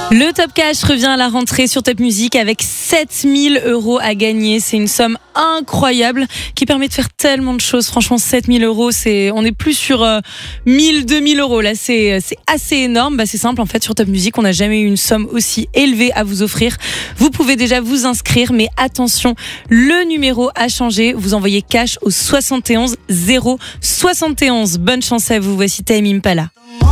Le Top Cash revient à la rentrée sur Top Music avec 7000 € à gagner. C'est une somme incroyable qui permet de faire tellement de choses. Franchement, 7000 €, on n'est plus sur 1000, 2000 €. Là, c'est assez énorme. C'est simple, en fait, sur Top Music, on n'a jamais eu une somme aussi élevée à vous offrir. Vous pouvez déjà vous inscrire, mais attention, le numéro a changé. Vous envoyez cash au 71 071. Bonne chance à vous. Voici Tame Impala.